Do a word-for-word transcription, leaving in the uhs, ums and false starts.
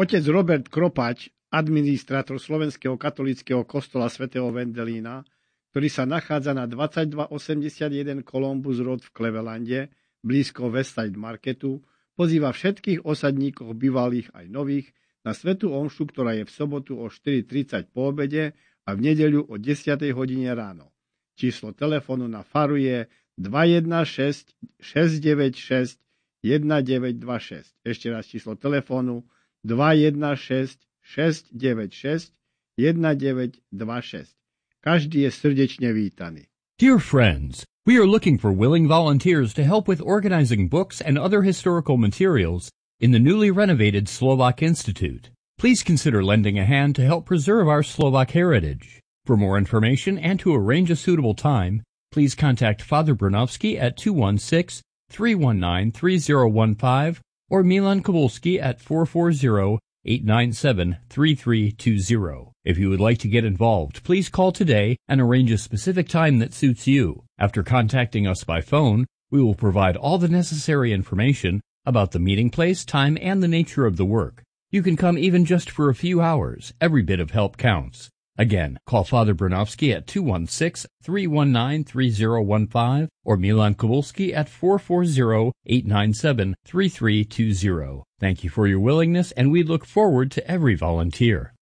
Otec Robert Kropač, administrátor Slovenského katolíckeho kostola svätého Vendelína, ktorý sa nachádza na dvadsaťdva osemdesiatjeden Columbus Road v Clevelande, blízko Westside Marketu, pozýva všetkých osadníkov bývalých aj nových na svätú omšu, ktorá je v sobotu o štyri tridsať po obede a v nedeľu o desiatej hodine ráno. Číslo telefónu na faru je dva jeden šesť, šesť deväť šesť, jeden deväť dva šesť. Ešte raz číslo telefónu dva jeden šesť, šesť deväť šesť, jeden deväť dva šesť. Každý je srdečne vítaný. Dear friends, we are looking for willing volunteers to help with organizing books and other historical materials in the newly renovated Slovak Institute. Please consider lending a hand to help preserve our Slovak heritage. For more information and to arrange a suitable time, please contact Father Brunowski at two one six, three one nine, three zero one five or Milan Kowalski at four four zero, eight nine seven, three three two zero. If you would like to get involved, please call today and arrange a specific time that suits you. After contacting us by phone, we will provide all the necessary information about the meeting place, time, and the nature of the work. You can come even just for a few hours. Every bit of help counts. Again, call Father Brunowski at two one six, three one nine, three zero one five or Milan Kowalski at four four zero, eight nine seven, three three two zero. Thank you for your willingness, and we look forward to every volunteer.